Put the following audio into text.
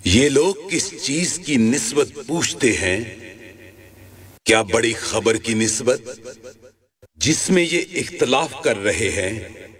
ये लोग किस चीज की निस्बत पूछते हैं? क्या बड़ी खबर की निस्बत जिसमें ये इख्तलाफ कर रहे हैं?